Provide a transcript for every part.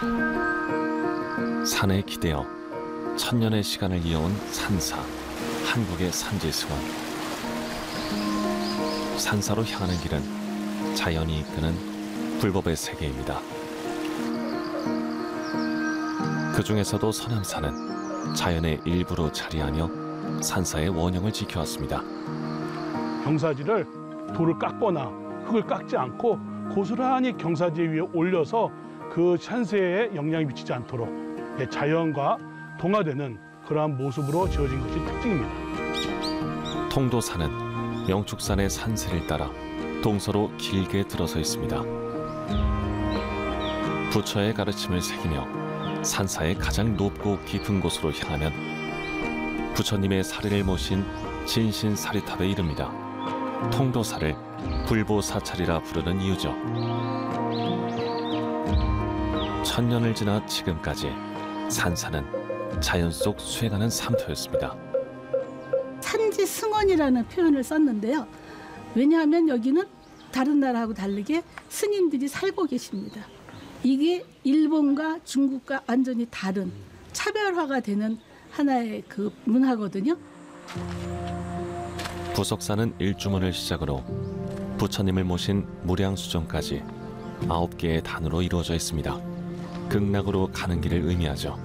산에 기대어 천년의 시간을 이어온 산사, 한국의 산지승원. 산사로 향하는 길은 자연이 이끄는 불법의 세계입니다. 그 중에서도 서남산은 자연의 일부로 자리하며 산사의 원형을 지켜왔습니다. 경사지를 돌을 깎거나 흙을 깎지 않고 고스란히 경사지 위에 올려서 그 산세에 영향이 미치지 않도록 자연과 동화되는 그러한 모습으로 지어진 것이 특징입니다. 통도산은 영축산의 산세를 따라 동서로 길게 들어서 있습니다. 부처의 가르침을 새기며 산사의 가장 높고 깊은 곳으로 향하면 부처님의 사리를 모신 진신사리탑에 이릅니다. 통도사를 불보사찰이라 부르는 이유죠. 천년을 지나 지금까지 산사는 자연 속 수행하는 삼터였습니다. 산지승원이라는 표현을 썼는데요. 왜냐하면 여기는 다른 나라하고 다르게 스님들이 살고 계십니다. 이게 일본과 중국과 완전히 다른 차별화가 되는 하나의 그 문화거든요. 부석사는 일주문을 시작으로 부처님을 모신 무량수정까지 9개의 단으로 이루어져 있습니다. 극락으로 가는 길을 의미하죠.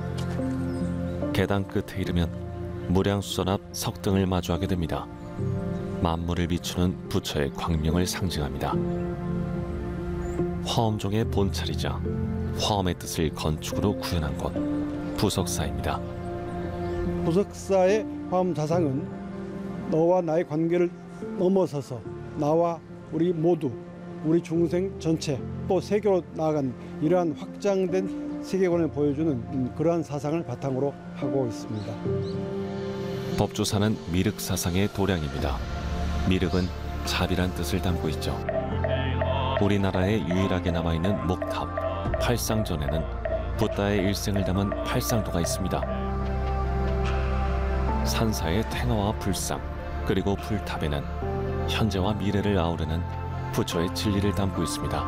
계단 끝에 이르면 무량수전 앞 석등을 마주하게 됩니다. 만물을 비추는 부처의 광명을 상징합니다. 화엄종의 본찰이자 화엄의 뜻을 건축으로 구현한 곳 부석사입니다. 부석사의 화엄 자상은 너와 나의 관계를 넘어서서 나와 우리 모두, 우리 중생 전체, 또 세계로 나아간 이러한 확장된 세계관을 보여주는 그러한 사상을 바탕으로 하고 있습니다. 법주사는 미륵사상의 도량입니다. 미륵은 자비란 뜻을 담고 있죠. 우리나라에 유일하게 남아있는 목탑, 팔상전에는 붓다의 일생을 담은 팔상도가 있습니다. 산사의 태화와 불상, 그리고 불탑에는 현재와 미래를 아우르는 부처의 진리를 담고 있습니다.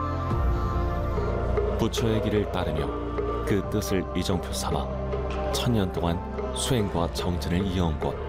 부처의 길을 따르며 그 뜻을 이정표 삼아 천년 동안 수행과 정진을 이어온 곳